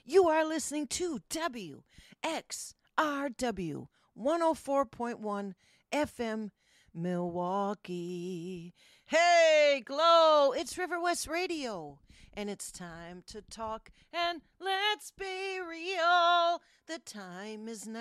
You are listening to WXRW 104.1 FM Milwaukee. Hey, Glow, it's River West Radio, and it's time to talk and let's be real. The time is now.